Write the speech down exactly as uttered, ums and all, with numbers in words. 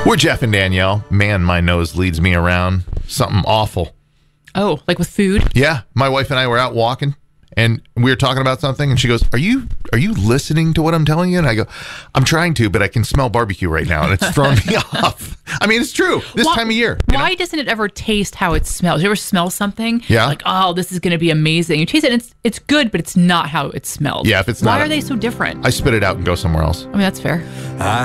We're Jeff and Danielle. Man, my nose leads me around. Something awful. Oh, like with food? Yeah, my wife and I were out walking, and we were talking about something, and she goes, "Are you are you listening to what I'm telling you?" And I go, "I'm trying to, but I can smell barbecue right now, and it's throwing me off." I mean, it's true. This Why- time of year. you Why know? doesn't it ever taste how it smells? You ever smell something? Yeah. Like, oh, this is going to be amazing. You taste it, and it's it's good, but it's not how it smells. Yeah, if it's Why not are a- they so different? I spit it out and go somewhere else. I mean, that's fair. I